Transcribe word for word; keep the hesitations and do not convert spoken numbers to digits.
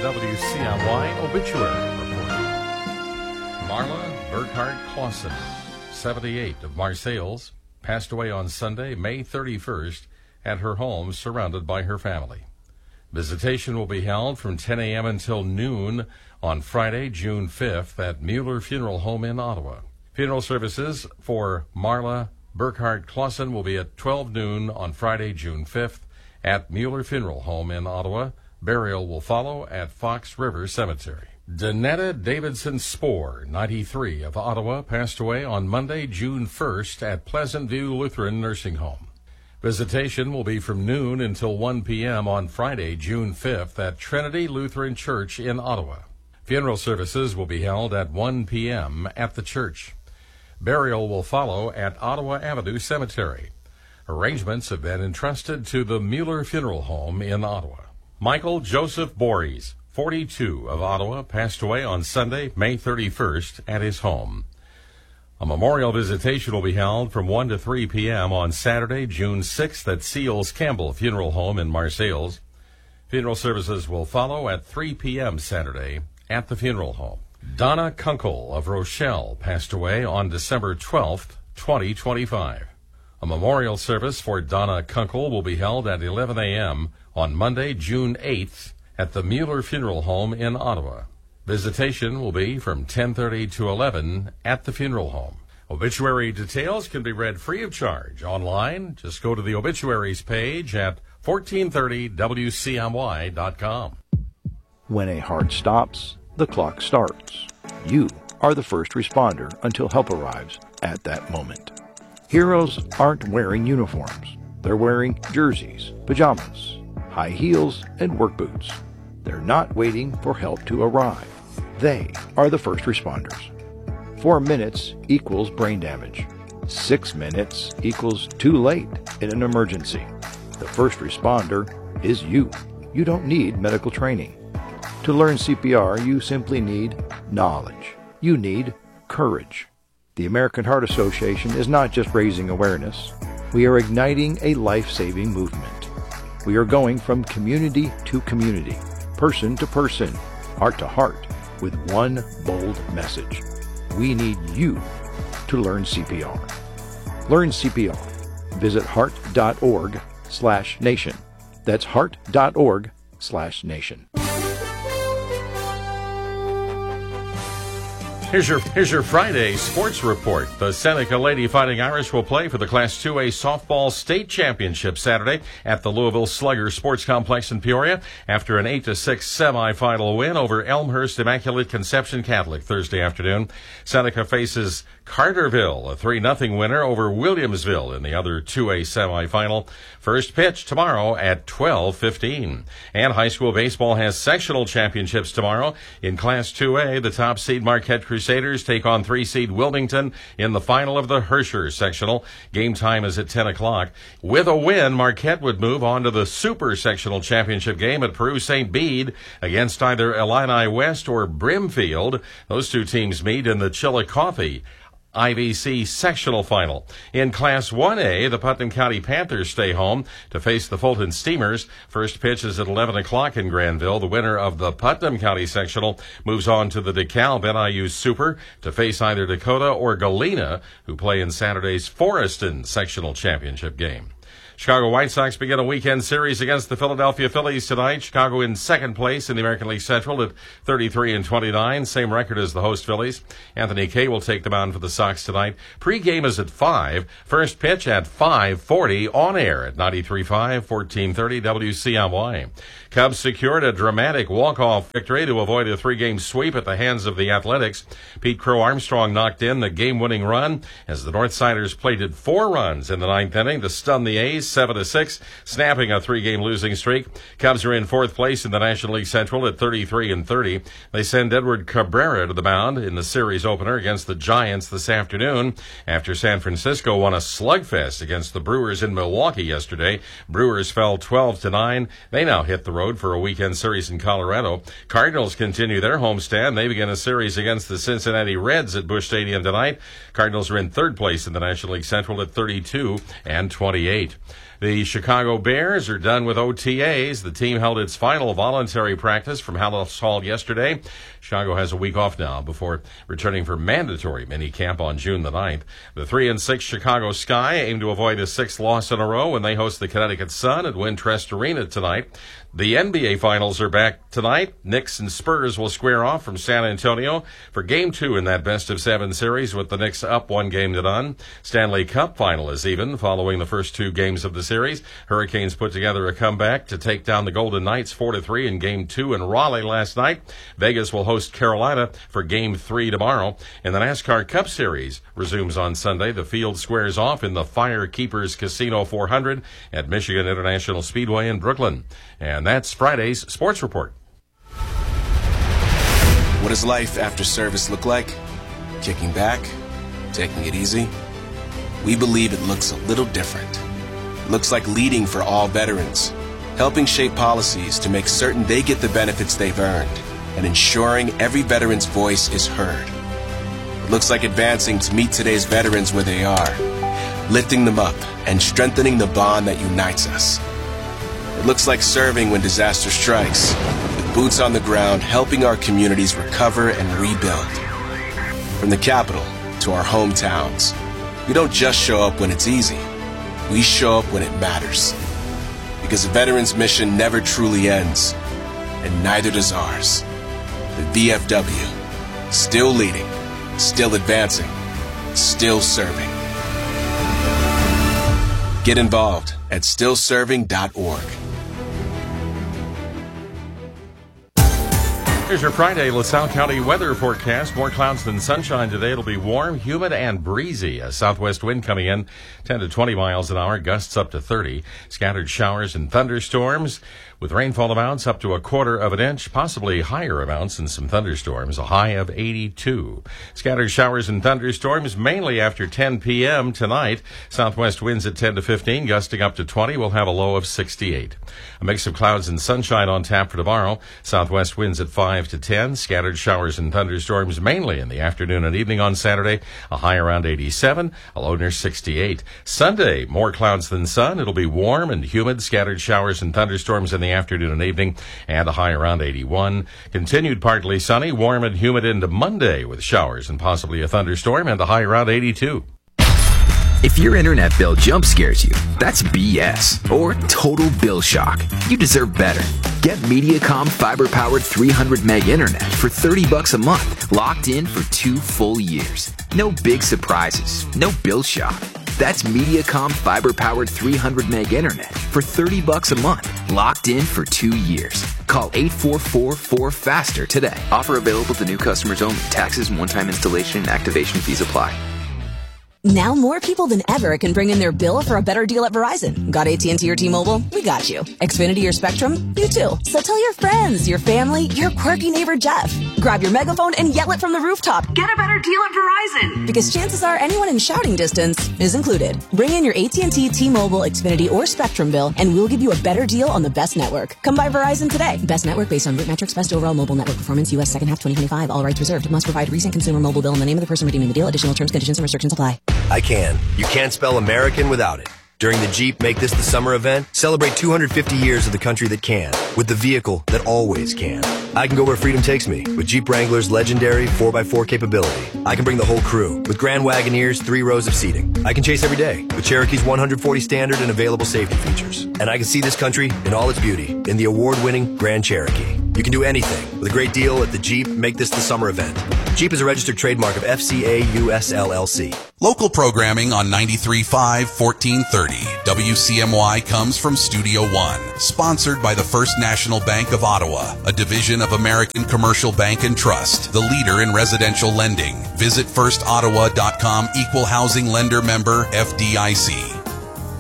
W C M Y Obituary Report. Marla Burkhart Clausen, seventy-eight, of Marseilles, passed away on Sunday, May thirty-first, at her home, surrounded by her family. Visitation will be held from ten a.m. until noon on Friday, June fifth, at Mueller Funeral Home in Ottawa. Funeral services for Marla Burkhart Clausen will be at twelve noon on Friday, June fifth, at Mueller Funeral Home in Ottawa. Burial will follow at Fox River Cemetery. Danetta Davidson Spohr, ninety-three, of Ottawa, passed away on Monday, June first, at Pleasant View Lutheran Nursing Home. Visitation will be from noon until one p.m. on Friday, June fifth, at Trinity Lutheran Church in Ottawa. Funeral services will be held at one p.m. at the church. Burial will follow at Ottawa Avenue Cemetery. Arrangements have been entrusted to the Mueller Funeral Home in Ottawa. Michael Joseph Bories, forty-two, of Ottawa, passed away on Sunday, May thirty-first, at his home. A memorial visitation will be held from one to three p.m. on Saturday, June sixth, at Seals Campbell Funeral Home in Marseilles. Funeral services will follow at three p.m. Saturday at the funeral home. Donna Kunkel of Rochelle passed away on December twelfth, twenty twenty-five. A memorial service for Donna Kunkel will be held at eleven a.m. on Monday, June eighth, at the Mueller Funeral Home in Ottawa. Visitation will be from ten thirty to eleven at the funeral home. Obituary details can be read free of charge online. Just go to the obituaries page at fourteen thirty W C M Y dot com. When a heart stops, the clock starts. You are the first responder until help arrives at that moment. Heroes aren't wearing uniforms. They're wearing jerseys, pajamas, high heels, and work boots. They're not waiting for help to arrive. They are the first responders. Four minutes equals brain damage. Six minutes equals too late in an emergency. The first responder is you. You don't need medical training. To learn C P R, you simply need knowledge. You need courage. The American Heart Association is not just raising awareness. We are igniting a life-saving movement. We are going from community to community, person to person, heart to heart, with one bold message. We need you to learn C P R. Learn C P R. Visit heart.org slash nation. That's heart.org slash nation. Here's your, here's your Friday sports report. The Seneca Lady Fighting Irish will play for the Class two A Softball State Championship Saturday at the Louisville Slugger Sports Complex in Peoria after an eight to six semifinal win over Elmhurst Immaculate Conception Catholic Thursday afternoon. Seneca faces Carterville, a three nothing winner over Williamsville in the other two A semifinal. First pitch tomorrow at twelve fifteen. And high school baseball has sectional championships tomorrow. In Class two A, the top seed Marquette Crusaders take on three seed Wilmington in the final of the Herscher sectional. Game time is at ten o'clock. With a win, Marquette would move on to the super sectional championship game at Peru Saint Bede against either Illini West or Brimfield. Those two teams meet in the Chillicothe I V C sectional final. In Class one A, the Putnam County Panthers stay home to face the Fulton Steamers. First pitch is at eleven o'clock in Granville. The winner of the Putnam County sectional moves on to the DeKalb N I U Super to face either Dakota or Galena, who play in Saturday's Forreston sectional championship game. Chicago White Sox begin a weekend series against the Philadelphia Phillies tonight. Chicago in second place in the American League Central at thirty-three and twenty-nine, same record as the host Phillies. Anthony Kay will take the mound for the Sox tonight. Pre-game is at five. First pitch at five forty on air at ninety-three point five, fourteen thirty W C M Y. Cubs secured a dramatic walk-off victory to avoid a three-game sweep at the hands of the Athletics. Pete Crow Armstrong knocked in the game-winning run as the Northsiders plated four runs in the ninth inning to stun the A's seven to six, snapping a three-game losing streak. Cubs are in fourth place in the National League Central at thirty-three and thirty. They send Edward Cabrera to the mound in the series opener against the Giants this afternoon after San Francisco won a slugfest against the Brewers in Milwaukee yesterday. Brewers fell twelve to nine. They now hit the road for a weekend series in Colorado. Cardinals continue their homestand. They begin a series against the Cincinnati Reds at Busch Stadium tonight. Cardinals are in third place in the National League Central at thirty-two and twenty-eight. The Chicago Bears are done with O T As. The team held its final voluntary practice from Hallis Hall yesterday. Chicago has a week off now before returning for mandatory minicamp on June the ninth. The three and six Chicago Sky aim to avoid a sixth loss in a row when they host the Connecticut Sun at Wintrust Arena tonight. The N B A Finals are back tonight. Knicks and Spurs will square off from San Antonio for Game two in that best-of-seven series, with the Knicks up one game to none. Stanley Cup final is even following the first two games of the series. Hurricanes put together a comeback to take down the Golden Knights four to three in Game two in Raleigh last night. Vegas will host Carolina for Game three tomorrow. And the NASCAR Cup Series resumes on Sunday. The field squares off in the Firekeepers Casino four hundred at Michigan International Speedway in Brooklyn. And that's Friday's Sports Report. What does life after service look like? Kicking back? Taking it easy? We believe it looks a little different. It looks like leading for all veterans, helping shape policies to make certain they get the benefits they've earned, and ensuring every veteran's voice is heard. It looks like advancing to meet today's veterans where they are, lifting them up and strengthening the bond that unites us. It looks like serving when disaster strikes, with boots on the ground helping our communities recover and rebuild. From the capital to our hometowns, we don't just show up when it's easy. We show up when it matters. Because a veteran's mission never truly ends, and neither does ours. The V F W, still leading, still advancing, still serving. Get involved at still serving dot org. Here's your Friday LaSalle County weather forecast. More clouds than sunshine today. It'll be warm, humid, and breezy. A southwest wind coming in ten to twenty miles an hour, gusts up to thirty. Scattered showers and thunderstorms with rainfall amounts up to a quarter of an inch, possibly higher amounts and some thunderstorms, a high of eighty-two. Scattered showers and thunderstorms mainly after ten p.m. tonight. Southwest winds at ten to fifteen, gusting up to twenty. We'll have a low of sixty-eight. A mix of clouds and sunshine on tap for tomorrow. Southwest winds at five to ten. Scattered showers and thunderstorms mainly in the afternoon and evening on Saturday. A high around eighty-seven, a low near sixty-eight. Sunday, more clouds than sun. It'll be warm and humid. Scattered showers and thunderstorms in the afternoon and evening, and a high around eighty-one. Continued partly sunny, warm and humid into Monday with showers and possibly a thunderstorm, and a high around eighty-two. If your internet bill jump scares you, that's B S or total bill shock. You deserve better. Get Mediacom fiber-powered three hundred meg internet for thirty bucks a month, locked in for two full years. No big surprises, no bill shock. That's Mediacom fiber-powered three hundred meg internet for thirty bucks a month, locked in for two years. Call eight four four four FASTER today. Offer available to new customers only. Taxes and one-time installation and activation fees apply. Now more people than ever can bring in their bill for a better deal at Verizon. Got A T and T or T-Mobile? We got you. Xfinity or Spectrum? You too. So tell your friends, your family, your quirky neighbor Jeff. Grab your megaphone and yell it from the rooftop. Get a better deal at Verizon. Because chances are anyone in shouting distance is included. Bring in your A T and T, T-Mobile, Xfinity, or Spectrum bill and we'll give you a better deal on the best network. Come by Verizon today. Best network based on root metrics, best overall mobile network performance, U S second half twenty twenty-five. All rights reserved. Must provide recent consumer mobile bill and the name of the person redeeming the deal. Additional terms, conditions, and restrictions apply. I can. You can't spell American without it. During the Jeep Make This the Summer event, celebrate two hundred fifty years of the country that can, with the vehicle that always can. I can go where freedom takes me, with Jeep Wrangler's legendary four by four capability. I can bring the whole crew, with Grand Wagoneer's three rows of seating. I can chase every day, with Cherokee's one hundred forty standard and available safety features. And I can see this country in all its beauty, in the award-winning Grand Cherokee. You can do anything, with a great deal at the Jeep Make This the Summer event. Jeep is a registered trademark of F C A U S L L C. Local programming on ninety-three point five, fourteen thirty. W C M Y comes from Studio One, sponsored by the First National Bank of Ottawa, a division of American Commercial Bank and Trust, the leader in residential lending. Visit first ottawa dot com, equal housing lender member F D I C.